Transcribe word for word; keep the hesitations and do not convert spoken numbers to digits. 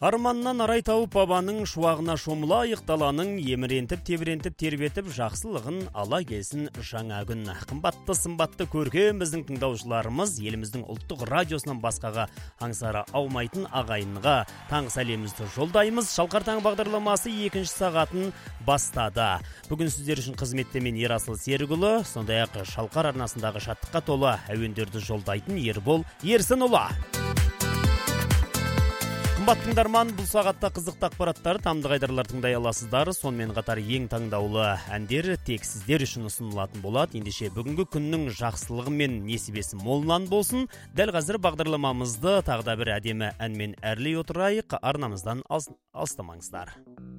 Арманнан арай тауып бабаның шуағына шомылайық, даланың емірентіп, тебірентіп, тербетіп, жақсылығын ала келсін жаңа күн. Қымбатты, сымбатты көрген біздің тыңдаушыларымыз, еліміздің ұлттық радиосынан басқаға аңсары аумайтын ағайынға таңғы сәлемімізді жолдаймыз. Шалқар таң бағдарламасы екінші сағатын бастады. Бүгін сіздер үшін қызметте мен Ерасыл Серікұлы, сондай-ақ Шалқар арнасындағы шаттыққа толы әуендерді жолдайтын Ербол Ерсінұлы. Қымбат тыңдарман, бұл сағатта қызықты ақпараттар, тамды қайдарлар тыңдай аласыздар. Сонымен қатар ең таңдаулы әндер тек сіздер үшін ұсынылатын болады. Ендеше бүгінгі күннің жақсылығы мен несібесі молынан болсын. Дәл қазір бағдарламамызды тағы да бір әдемі әнмен әрлей отырайық. Арнамыздан алыстамаңыздар.